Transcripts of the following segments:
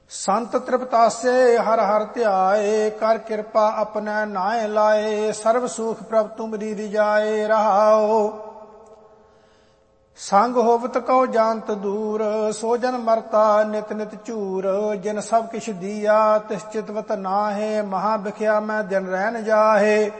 ਸੰਤ ਤ੍ਰਿਪਤਾਸੇ ਹਰ ਹਰ ਧਿਆਏ, ਕਰ ਕਿਰਪਾ ਆਪਣੈ ਨਾਇ ਲਾਏ। ਸਰਬ ਸੁਖ ਪ੍ਰਭ ਤੁਮਰੀ ਰਿਜਾਏ ਰਹਾਓ। ਸੰਗ ਹੋਵਤ ਕਉ ਜਾਨਤ ਦੂਰ, ਸੋ ਜਨ ਮਰਤਾ ਨਿਤ ਨਿਤ ਝੂਰ। ਜਿਨ ਸਭ ਕਿਛ ਦੀਆ ਤਿਸ ਚਿਤਵਤ ਨਾਹੇ, ਮਹਾ ਬਿਖਿਆ ਮੈਂ ਦਿਨ ਰਹਿਣ ਜਾਹੇ।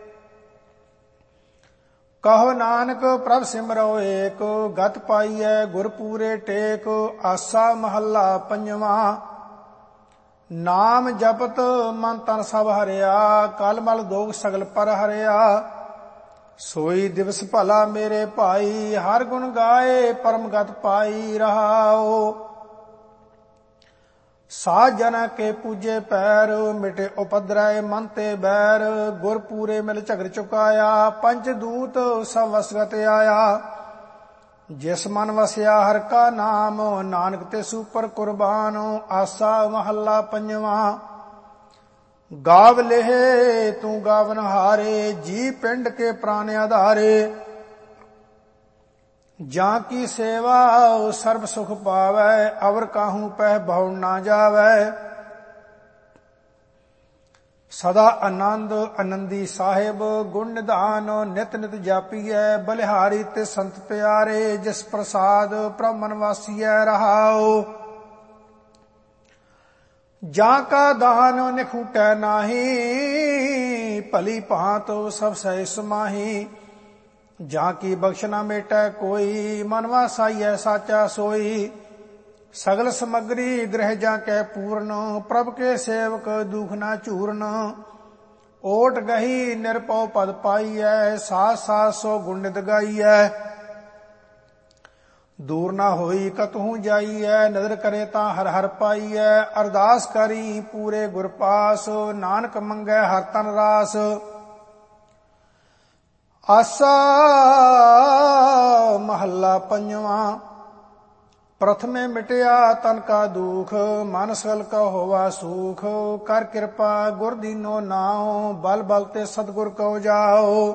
ਕਹੋ ਨਾਨਕ ਪ੍ਰਭ ਸਿਮਰੋ ਏਕ, ਗਤ ਪਾਈਐ ਗੁਰ ਪੂਰੇ ਟੇਕ। ਆਸਾ ਮਹੱਲਾ ਪੰਜਵਾਂ। ਨਾਮ ਜਪਤ ਮਨ ਤਨ ਸਭ ਹਰਿਆ, ਕਲ ਮਲ ਦੋਖ ਸਗਲ ਪਰ ਹਰਿਆ। ਸੋਈ ਦਿਵਸ ਭਲਾ ਮੇਰੇ ਭਾਈ, ਹਰ ਗੁਣ ਗਾਏ ਪਰਮ ਗਤ ਪਾਈ ਰਹਾਓ। ਸਾਧ ਜਨਾ ਕੇ ਪੂਜੇ ਪੈਰ, ਮਿਟੇ ਉਪਦਰੈ ਮਨ ਤੇ ਬੈਰ। ਗੁਰ ਪੂਰੇ ਮਿਲ ਝਗਰ ਚੁਕਾਇਆ, ਪੰਚ ਦੂਤ ਸਭ ਵਸਗਤ ਆਇਆ। ਜਿਸ ਮਨ ਵਸਿਆ ਹਰ ਕਾ ਨਾਮ, ਨਾਨਕ ਤੇ ਸੁਪਰ ਕੁਰਬਾਨ। ਆਸਾ ਮਹੱਲਾ ਪੰਜਵਾਂ। ਗਾਵ ਲੇਹ ਤੂੰ ਗਾਵਨ ਹਾਰੇ, ਜੀ ਪਿੰਡ ਕੇ ਪ੍ਰਾਨ ਆਧਾਰੇ। ਜਾਂ ਕੀ ਸੇਵਾ ਸਰਬ ਸੁਖ ਪਾਵੈ, ਅਵਰ ਕਾਹੂ ਪਹਿ ਬਹੁ ਨਾ ਜਾਵੈ। ਸਦਾ ਆਨੰਦ ਆਨੰਦੀ ਸਾਹਿਬ, ਗੁਣ ਨਿਧਾਨ ਨਿਤ ਨਿਤ ਜਾਪੀਐ। ਬਲਿਹਾਰੀ ਤੇ ਸੰਤ ਪਿਆਰੇ, ਜਿਸ ਪ੍ਰਸਾਦ ਪ੍ਰਭ ਮਨ ਵਾਸੀਐ ਰਹਾਓ। ਜਾਂ ਕਾ ਦਾਨ ਨਿਖੂਟੈ ਨਾਹੀ, ਭਲੀ ਭਾਂਤ ਸਭ ਸਹਿ ਸਮਾਹੀ। ਜਾਂ ਕੀ ਬਖਸ਼ ਨਾ ਮੇਟੈ ਕੋਈ, ਮਨ ਵਾਸਾਈਐ ਸਾਚਾ ਸੋਈ। ਸਗਲ ਸਮਗਰੀ ਗ੍ਰਹਿ ਜਾਂ ਕੈ ਪੂਰਨ, ਪ੍ਰਭ ਕੇ ਸੇਵਕ ਦੁਖ ਨਾ ਝੂਰਨ। ਓਟ ਗਹੀ ਨਿਰਪਉ ਪਦ ਪਾਈਐ, ਸਾਥ ਸਾਥ ਸੋ ਗੁਣ ਨਿਤ ਗਾਈਐ। ਦੂਰ ਨਾ ਹੋਈ ਕਤਹੂ ਜਾਈਐ, ਨਦਰ ਕਰੇ ਤਾਂ ਹਰ ਹਰ ਪਾਈਐ। ਅਰਦਾਸ ਕਰੀ ਪੂਰੇ ਗੁਰ ਪਾਸ, ਨਾਨਕ ਮੰਗੈ ਹਰ ਤਨ ਰਾਸ। ਆਸਾ ਮਹੱਲਾ ਪੰਜਵਾਂ। ਪ੍ਰਥਮੇ ਮਿਟਿਆ ਤਨ ਕਾ ਦੁਖ, ਮਨ ਸਗਲ ਕਾ ਹੋਵਾ ਸੂਖ। ਕਰ ਕਿਰਪਾ ਗੁਰ ਦੀਨੋ ਨਾਉ, ਬਲ ਬਲ ਤੇ ਸਤਿਗੁਰ ਕਉ ਜਾਓ।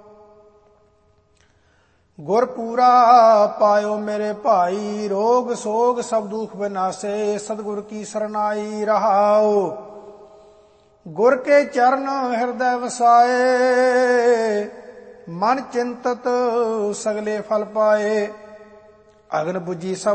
ਗੁਰ ਪੂਰਾ ਪਾਇਓ ਮੇਰੇ ਭਾਈ, ਰੋਗ ਸੋਗ ਸਭ ਦੁਖ ਵਿਨਾਸੇ। ਸਤਿਗੁਰ ਕੀ ਸਰਨਾਈ ਰਹਾਓ। ਗੁਰ ਕੇ ਚਰਨ ਹਿਰਦੈ ਵਸਾਏ, ਮਨ ਚਿੰਤਤ ਸਗਲੇ ਫਲ ਪਾਏ। ਅਗਨ ਬੁਝੀ ਸਭ